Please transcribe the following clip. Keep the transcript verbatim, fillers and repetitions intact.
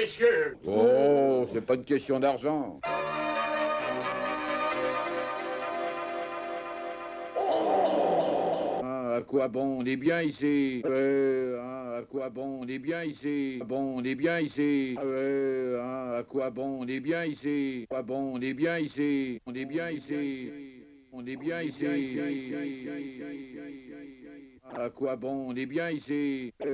messieurs. Oh, c'est pas une question d'argent. Ah, à quoi bon, on est bien ici. Euh, ah, à quoi bon, on est bien ici. Bon, on est bien ici. Euh, ah, à quoi bon, on est bien ici. À quoi bon, on est bien ici. On est bien ici. On est bien ici. À quoi bon, on est bien ici.